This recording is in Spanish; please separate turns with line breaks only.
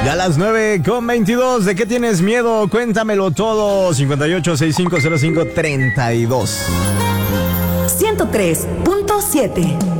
Ya a las 9:22, ¿de qué tienes miedo? Cuéntamelo todo. 58650532.
103.7